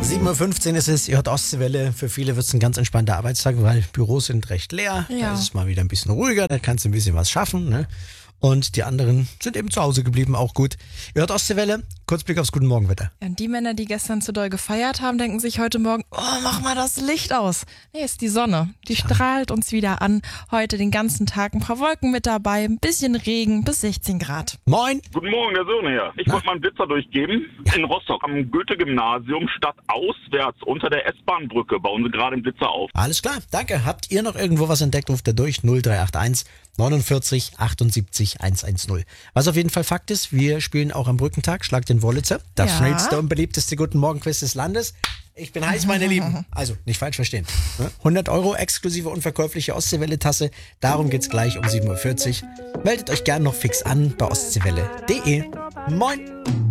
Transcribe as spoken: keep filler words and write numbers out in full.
sieben Uhr fünfzehn ist es, ihr hört Ostseewelle. Für viele wird es ein ganz entspannter Arbeitstag, weil Büros sind recht leer. Ja. Da ist es mal wieder ein bisschen ruhiger, da kannst du ein bisschen was schaffen. Ne? Und die anderen sind eben zu Hause geblieben, auch gut. Ihr hört Ostseewelle, kurz Blick aufs Guten Morgenwetter. Und die Männer, die gestern zu doll gefeiert haben, denken sich heute Morgen, oh, mach mal das Licht aus. Nee, ist die Sonne. Die strahlt uns wieder an. Heute den ganzen Tag ein paar Wolken mit dabei, ein bisschen Regen bis sechzehn Grad. Moin! Guten Morgen, der Sohn hier. Ich wollte mal einen Blitzer durchgeben. In Rostock am Goethe-Gymnasium stadtauswärts unter der S-Bahn-Brücke bauen sie gerade einen Blitzer auf. Alles klar, danke. Habt ihr noch irgendwo was entdeckt, ruft ihr durch null drei acht eins neunundvierzig achtundsiebzig hundertzehn. Was auf jeden Fall Fakt ist, wir spielen auch am Brückentag, Schlag den Wollitzer. Das Ja. schnellste und beliebteste Guten Morgen Quiz des Landes. Ich bin heiß, meine Lieben. Also, nicht falsch verstehen. hundert Euro exklusive unverkäufliche Ostseewelle-Tasse. Darum geht's gleich um sieben Uhr vierzig. Meldet euch gern noch fix an bei ostseewelle punkt de. Moin!